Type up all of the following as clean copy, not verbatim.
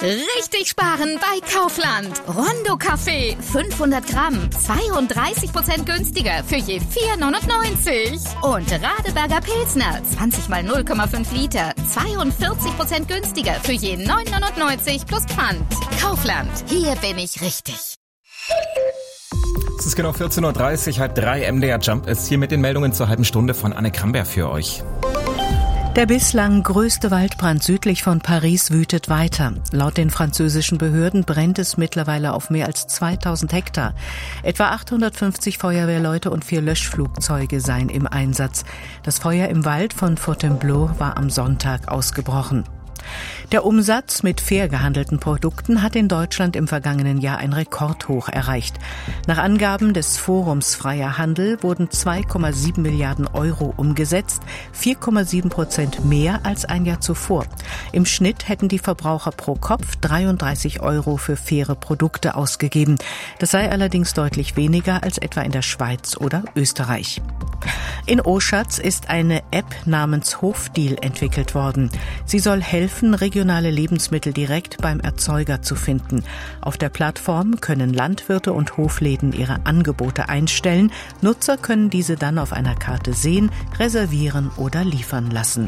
Richtig sparen bei Kaufland. Rondo Kaffee, 500 Gramm, 32% günstiger für je 4,99. Und Radeberger Pilsner, 20 mal 0,5 Liter, 42% günstiger für je 9,99 plus Pfand. Kaufland, hier bin ich richtig. Es ist genau 14.30 Uhr, 2:30 MDR Jump ist hier mit den Meldungen zur halben Stunde von Anne Kramberg für euch. Der bislang größte Waldbrand südlich von Paris wütet weiter. Laut den französischen Behörden brennt es mittlerweile auf mehr als 2000 Hektar. Etwa 850 Feuerwehrleute und 4 Löschflugzeuge seien im Einsatz. Das Feuer im Wald von Fontainebleau war am Sonntag ausgebrochen. Der Umsatz mit fair gehandelten Produkten hat in Deutschland im vergangenen Jahr ein Rekordhoch erreicht. Nach Angaben des Forums Freier Handel wurden 2,7 Milliarden Euro umgesetzt, 4,7% mehr als ein Jahr zuvor. Im Schnitt hätten die Verbraucher pro Kopf 33 Euro für faire Produkte ausgegeben. Das sei allerdings deutlich weniger als etwa in der Schweiz oder Österreich. In Oschatz ist eine App namens Hofdeal entwickelt worden. Sie soll helfen, regionale Lebensmittel direkt beim Erzeuger zu finden. Auf der Plattform können Landwirte und Hofläden ihre Angebote einstellen. Nutzer können diese dann auf einer Karte sehen, reservieren oder liefern lassen.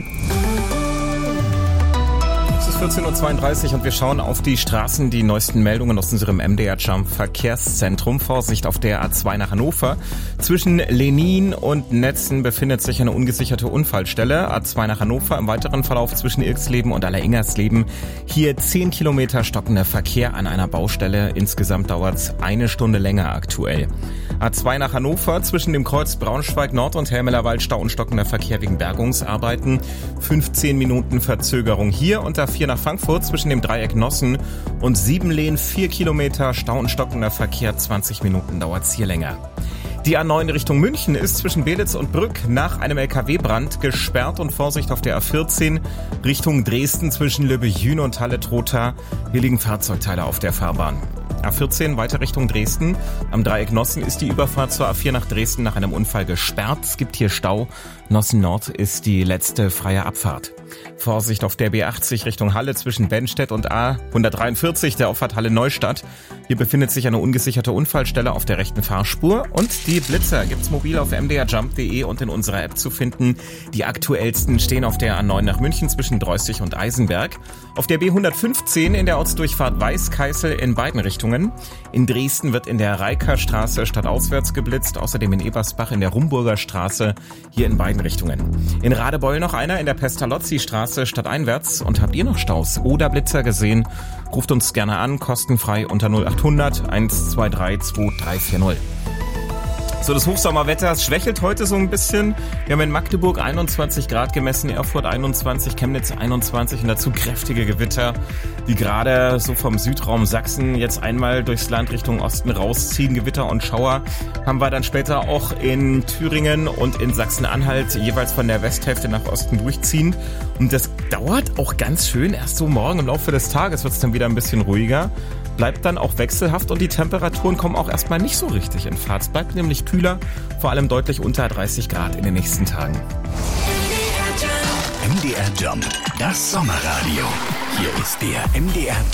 Es ist 14.32 Uhr und wir schauen auf die Straßen, die neuesten Meldungen aus unserem MDR Jump Verkehrszentrum. Vorsicht auf der A2 nach Hannover. Zwischen Lenin und Netzen befindet sich eine ungesicherte Unfallstelle. A2 nach Hannover im weiteren Verlauf zwischen Irksleben und Alleringhersleben. Hier 10 Kilometer stockender Verkehr an einer Baustelle. Insgesamt dauert es 1 Stunde länger aktuell. A2 nach Hannover zwischen dem Kreuz Braunschweig Nord und Helmelerwald Stau und stockender Verkehr wegen Bergungsarbeiten. 15 Minuten Verzögerung hier und A4 nach Frankfurt zwischen dem Dreieck Nossen und Siebenlehn 4 Kilometer Stau und stockender Verkehr, 20 Minuten dauert's hier länger. Die A9 Richtung München ist zwischen Belitz und Brück nach einem LKW-Brand gesperrt und Vorsicht auf der A14 Richtung Dresden zwischen Löbejün und Halle-Trotha. Hier liegen Fahrzeugteile auf der Fahrbahn. A14 weiter Richtung Dresden. Am Dreieck Nossen ist die Überfahrt zur A4 nach Dresden nach einem Unfall gesperrt. Es gibt hier Stau. Nossen Nord ist die letzte freie Abfahrt. Vorsicht auf der B80 Richtung Halle zwischen Bennstedt und A143, der Auffahrt Halle Neustadt. Hier befindet sich eine ungesicherte Unfallstelle auf der rechten Fahrspur. Und die Blitzer gibt's mobil auf mdrjump.de und in unserer App zu finden. Die aktuellsten stehen auf der A9 nach München zwischen Dreußig und Eisenberg. Auf der B115 in der Ortsdurchfahrt Weißkeißel in beiden Richtungen. In Dresden wird in der Reikerstraße stadtauswärts geblitzt. Außerdem in Ebersbach in der Rumburger Straße, hier in beiden Richtungen. In Radebeul noch einer in der Pestalozzi-Straße stadteinwärts. Und habt ihr noch Staus oder Blitzer gesehen? Ruft uns gerne an, kostenfrei unter 0800 123 2340. So, das Hochsommerwetter, es schwächelt heute so ein bisschen. Wir haben in Magdeburg 21 Grad gemessen, Erfurt 21, Chemnitz 21 und dazu kräftige Gewitter, die gerade so vom Südraum Sachsen jetzt einmal durchs Land Richtung Osten rausziehen. Gewitter und Schauer haben wir dann später auch in Thüringen und in Sachsen-Anhalt jeweils von der Westhälfte nach Osten durchziehen. Und das dauert auch ganz schön. Erst so morgen im Laufe des Tages wird es dann wieder ein bisschen ruhiger. Bleibt dann auch wechselhaft und die Temperaturen kommen auch erstmal nicht so richtig in Fahrt. Es bleibt nämlich kühler, vor allem deutlich unter 30 Grad in den nächsten Tagen. MDR Jump, das Sommerradio. Hier ist der MDR